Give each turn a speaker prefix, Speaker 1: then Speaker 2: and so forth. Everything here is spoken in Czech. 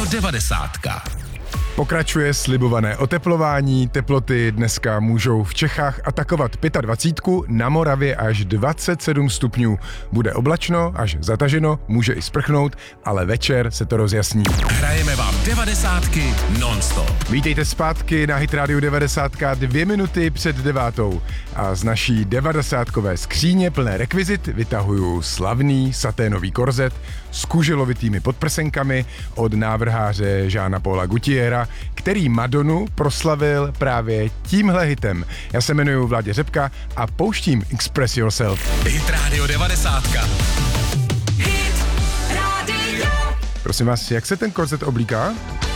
Speaker 1: 90.
Speaker 2: Pokračuje slibované oteplování, teploty dneska můžou v Čechách atakovat 25, na Moravě až 27 stupňů. Bude oblačno, až zataženo, může i sprchnout, ale večer se to rozjasní.
Speaker 1: Hrajeme vám 90 non-stop.
Speaker 2: Vítejte zpátky na Hit Radio 90, 2 minuty před 9. A z naší 90kové skříně plné rekvizit vytahuju slavný saténový korzet s kuželovitými podprsenkami od návrháře Jeana Paula Gaultiera, který Madonu proslavil právě tímhle hitem. Já se jmenuji Vláďa Řepka a pouštím Express Yourself.
Speaker 1: Hit Radio 90.
Speaker 3: Hit Radio.
Speaker 2: Prosím vás, jak se ten korzet oblíká?